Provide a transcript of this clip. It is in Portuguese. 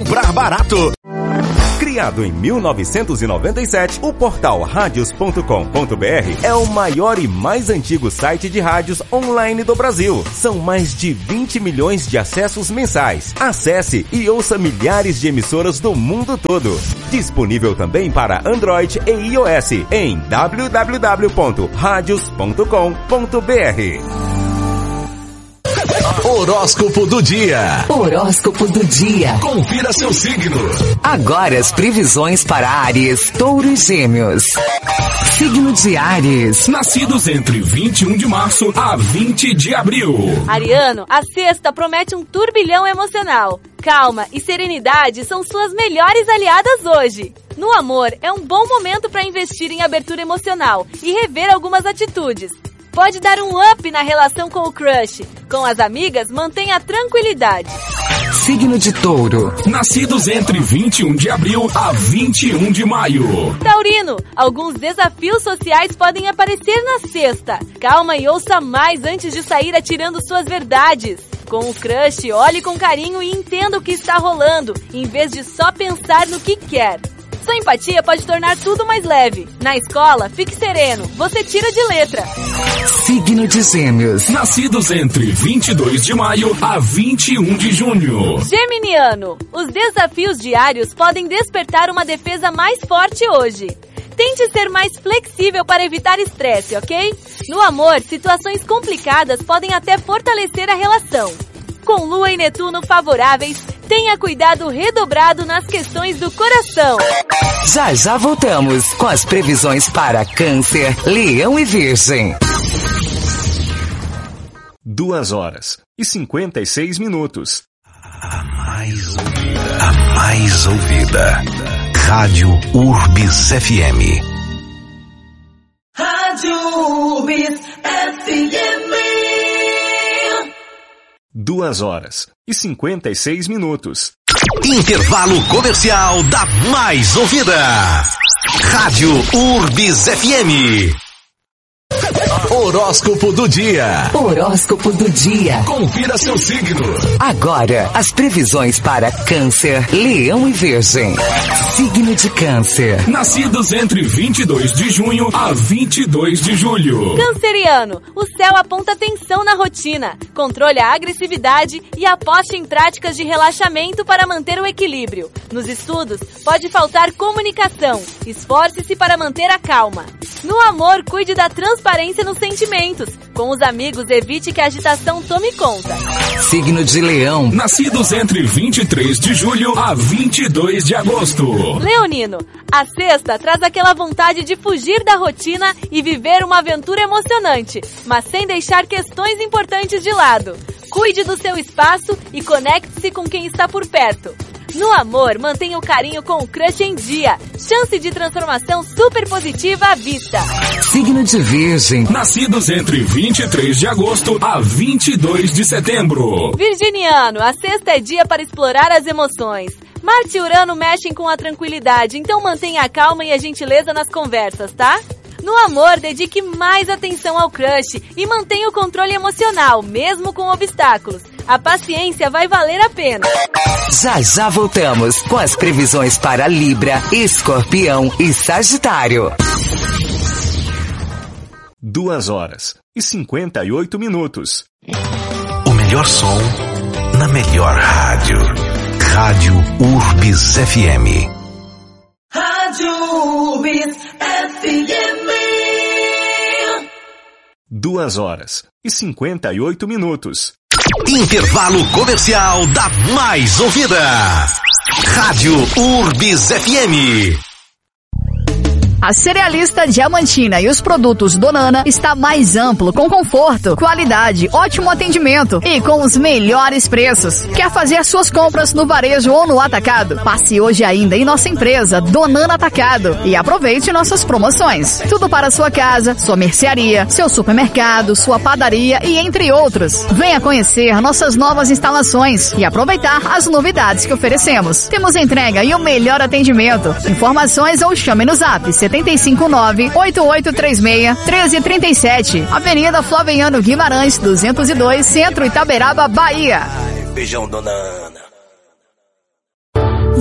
comprar barato. Criado em 1997, o portal radios.com.br é o maior e mais antigo site de rádios online do Brasil. São mais de 20 milhões de acessos mensais. Acesse e ouça milhares de emissoras do mundo todo. Disponível também para Android e iOS em www.radios.com.br. Horóscopo do dia. Horóscopo do dia. Confira seu signo. Agora as previsões para Áries, Touro e Gêmeos. Signo de Áries. Nascidos entre 21 de março a 20 de abril. Ariano, a sexta promete um turbilhão emocional. Calma e serenidade são suas melhores aliadas hoje. No amor, é um bom momento para investir em abertura emocional e rever algumas atitudes. Pode dar um up na relação com o crush. Com as amigas, mantenha a tranquilidade. Signo de Touro. Nascidos entre 21 de abril a 21 de maio. Taurino, alguns desafios sociais podem aparecer na sexta. Calma e ouça mais antes de sair atirando suas verdades. Com o crush, olhe com carinho e entenda o que está rolando, em vez de só pensar no que quer. Sua empatia pode tornar tudo mais leve. Na escola, fique sereno. Você tira de letra. Signo de Gêmeos. Nascidos entre 22 de maio a 21 de junho. Geminiano, os desafios diários podem despertar uma defesa mais forte hoje. Tente ser mais flexível para evitar estresse, ok? No amor, situações complicadas podem até fortalecer a relação. Com Lua e Netuno favoráveis, tenha cuidado redobrado nas questões do coração. Já voltamos com as previsões para Câncer, Leão e Virgem. 2h56. A mais ouvida. Rádio Urbis FM. Rádio Urbis FM. 2h56. Intervalo comercial da mais ouvida. Rádio Urbis FM. Horóscopo do dia. Horóscopo do dia. Confira seu signo. Agora, as previsões para Câncer, Leão e Virgem. Signo de Câncer. Nascidos entre 22 de junho a 22 de julho. Canceriano, o céu aponta tensão na rotina. Controle a agressividade e aposte em práticas de relaxamento para manter o equilíbrio. Nos estudos, pode faltar comunicação. Esforce-se para manter a calma. No amor, cuide da transparência nos sentimentos. Com os amigos, evite que a agitação tome conta. Signo de Leão. Nascidos entre 23 de julho a 22 de agosto. Leonino, a sexta traz aquela vontade de fugir da rotina e viver uma aventura emocionante, mas sem deixar questões importantes de lado. Cuide do seu espaço e conecte-se com quem está por perto. No amor, mantenha o carinho com o crush em dia. Chance de transformação super positiva à vista. Signo de Virgem. Nascidos entre 23 de agosto a 22 de setembro. Virginiano, a sexta é dia para explorar as emoções. Marte e Urano mexem com a tranquilidade, então mantenha a calma e a gentileza nas conversas, tá? No amor, dedique mais atenção ao crush e mantenha o controle emocional, mesmo com obstáculos. A paciência vai valer a pena. Já voltamos com as previsões para Libra, Escorpião e Sagitário. 2h58. O melhor som na melhor rádio. Rádio Urbis FM. Rádio Urbis FM. 2h58. Intervalo comercial da mais ouvida. Rádio Urbis FM. A Cerealista Diamantina e os produtos Donana está mais amplo, com conforto, qualidade, ótimo atendimento e com os melhores preços. Quer fazer suas compras no varejo ou no atacado? Passe hoje ainda em nossa empresa Donana Atacado e aproveite nossas promoções. Tudo para sua casa, sua mercearia, seu supermercado, sua padaria e entre outros. Venha conhecer nossas novas instalações e aproveitar as novidades que oferecemos. Temos entrega e o melhor atendimento. Informações ou chame no zap 759-8836-1337. Avenida Flaviano Guimarães, 202, Centro, Itaberaba, Bahia. Beijão, dona...